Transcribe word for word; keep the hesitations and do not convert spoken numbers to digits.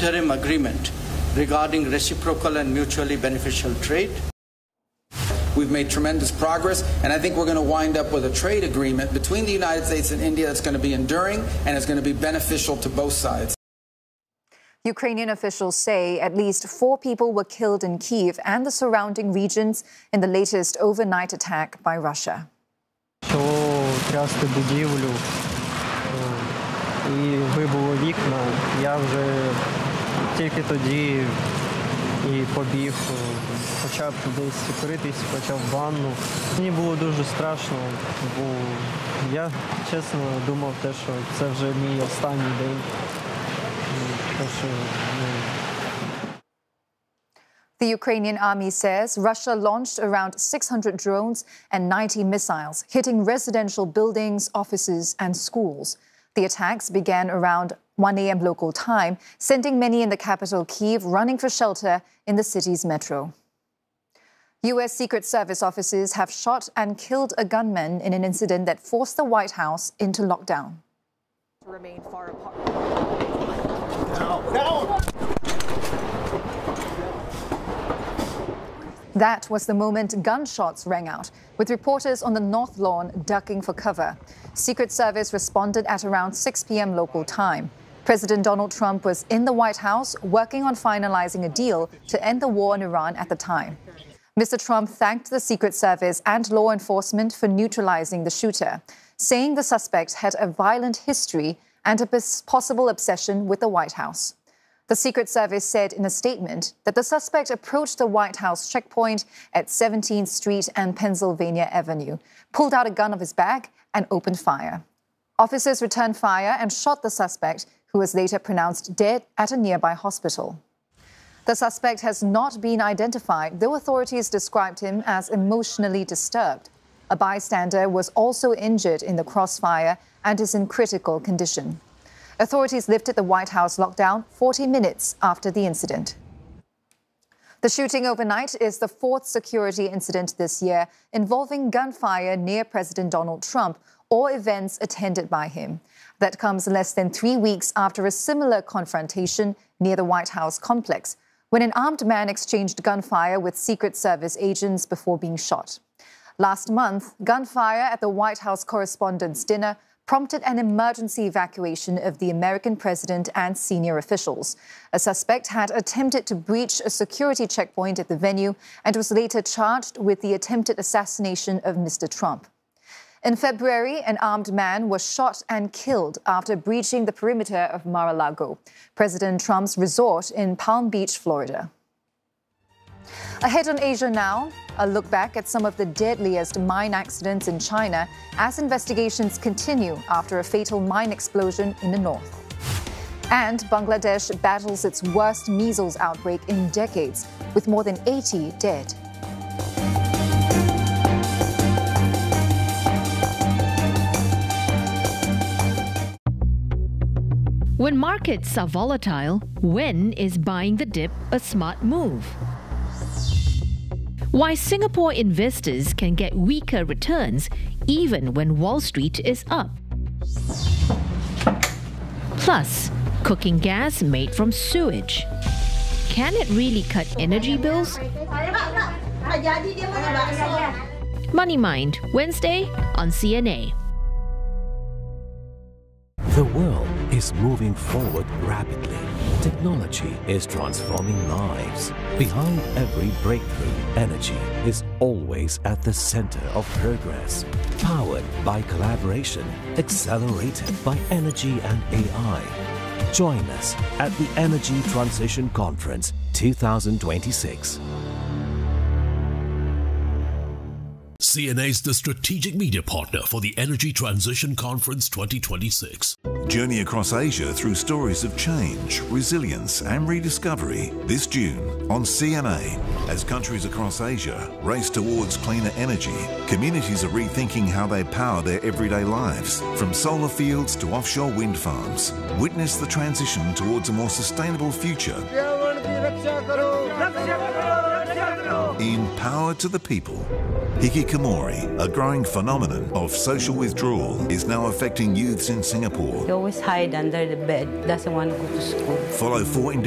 interim agreement regarding reciprocal and mutually beneficial trade. We've made tremendous progress, and I think we're going to wind up with a trade agreement between the United States and India that's going to be enduring and is going to be beneficial to both sides. Ukrainian officials say at least four people were killed in Kyiv and the surrounding regions in the latest overnight attack by Russia. Що трясти будівлю і вибило вікна, я вже тільки тоді і побіг, почав десь критись, почав ванну. Мені було дуже страшно, бо я, чесно, думав те, що це вже мій останній день. The Ukrainian army says Russia launched around six hundred drones and ninety missiles, hitting residential buildings, offices and schools. The attacks began around one a m local time, sending many in the capital Kyiv running for shelter in the city's metro. U S Secret Service officers have shot and killed a gunman in an incident that forced the White House into lockdown. Remain far apart. That was the moment gunshots rang out, with reporters on the North Lawn ducking for cover. Secret Service responded at around six p m local time. President Donald Trump was in the White House working on finalizing a deal to end the war in Iran at the time. Mister Trump thanked the Secret Service and law enforcement for neutralizing the shooter, saying the suspect had a violent history and a possible obsession with the White House. The Secret Service said in a statement that the suspect approached the White House checkpoint at seventeenth Street and Pennsylvania Avenue, pulled out a gun of his bag, and opened fire. Officers returned fire and shot the suspect, who was later pronounced dead at a nearby hospital. The suspect has not been identified, though authorities described him as emotionally disturbed. A bystander was also injured in the crossfire and is in critical condition. Authorities lifted the White House lockdown forty minutes after the incident. The shooting overnight is the fourth security incident this year involving gunfire near President Donald Trump or events attended by him. That comes less than three weeks after a similar confrontation near the White House complex, when an armed man exchanged gunfire with Secret Service agents before being shot. Last month, gunfire at the White House Correspondents' Dinner prompted an emergency evacuation of the American president and senior officials. A suspect had attempted to breach a security checkpoint at the venue and was later charged with the attempted assassination of Mister Trump. In February, an armed man was shot and killed after breaching the perimeter of Mar-a-Lago, President Trump's resort in Palm Beach, Florida. Ahead on Asia Now, a look back at some of the deadliest mine accidents in China as investigations continue after a fatal mine explosion in the north. And Bangladesh battles its worst measles outbreak in decades, with more than eighty dead. When markets are volatile, when is buying the dip a smart move? Why Singapore investors can get weaker returns even when Wall Street is up. Plus, cooking gas made from sewage. Can it really cut energy bills? Money Mind, Wednesday on C N A. The world is moving forward rapidly. Technology is transforming lives. Behind every breakthrough, energy is always at the center of progress. Powered by collaboration, accelerated by energy and A I. Join us at the Energy Transition Conference twenty twenty-six. C N A is the strategic media partner for the Energy Transition Conference twenty twenty-six. Journey across Asia through stories of change, resilience and rediscovery this June on C N A. As countries across Asia race towards cleaner energy, communities are rethinking how they power their everyday lives. From solar fields to offshore wind farms, witness the transition towards a more sustainable future. In Power to the People, hikikomori, a growing phenomenon of social withdrawal, is now affecting youths in Singapore. They always hide under the bed, doesn't want to go to school. Follow four